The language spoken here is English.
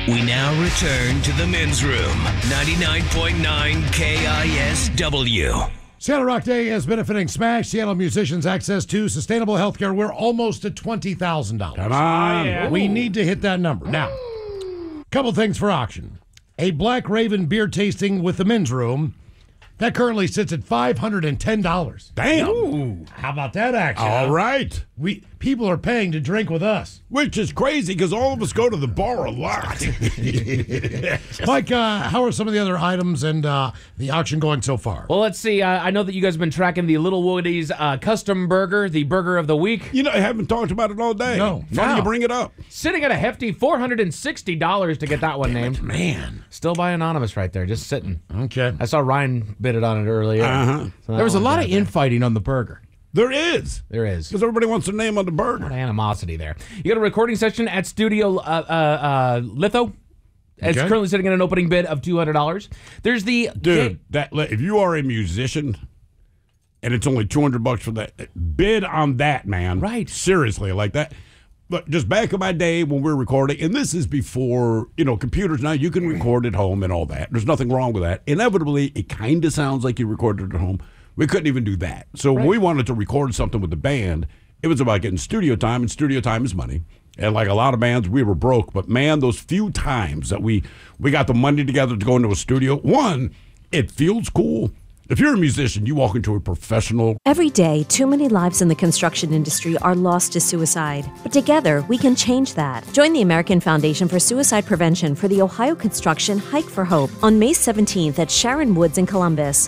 We now return to the men's room. 99.9 KISW. Seattle Rock Day is benefiting Smash Seattle musicians access to sustainable health care. We're almost at $20,000. Come on. Yeah. We need to hit that number. Now, couple things for auction. A Black Raven beer tasting with the men's room. That currently sits at $510. Damn. Ooh, how about that action? All right. People are paying to drink with us. Which is crazy because all of us go to the bar a lot. Mike, how are some of the other items and the auction going so far? Well, let's see. I know that you guys have been tracking the Little Woody's custom burger, the burger of the week. You know, I haven't talked about it all day. No. Funny Now. you bring it up. Sitting at a hefty $460 to get that one named. Man. Still by Anonymous right there, just sitting. Okay. I saw Ryan bid it on it earlier. Uh-huh. So There was a that lot one's of out there. infighting on the burger. There is. There is. Because everybody wants their name on the A burger. lot of animosity there. You got a recording session at Studio Litho. It's Okay. currently sitting at an opening bid of $200. There's the Dude, if you are a musician and it's only $200 for that, bid on that, man. Right. Seriously, like that. But just back in my day when we were recording, and this is before, computers now, you can record at home and all that. There's nothing wrong with that. Inevitably, it kind of sounds like you recorded at home. We couldn't even do that. So when we wanted to record something with the band, it was about getting studio time, and studio time is money. And like a lot of bands, we were broke. But, man, those few times that we got the money together to go into a studio, one, it feels cool. If you're a musician, you walk into a professional. Every day, too many lives in the construction industry are lost to suicide. But together, we can change that. Join the American Foundation for Suicide Prevention for the Ohio Construction Hike for Hope on May 17th at Sharon Woods in Columbus.